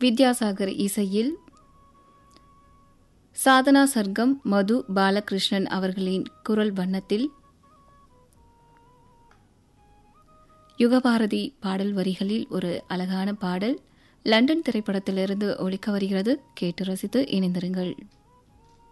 வித்யாசாகர் இசையில் சாதனா சர்க்கம் மது பாலகிருஷ்ணன் அவர்களின் குரல் வண்ணத்தில் யுகபாரதி பாடல் வரிகளில் ஒரு அழகான பாடல் லண்டன் திரைப்படத்திலிருந்து ஒலிக்க வருகிறது. கேட்டு ரசித்து இணைந்திருங்கள்.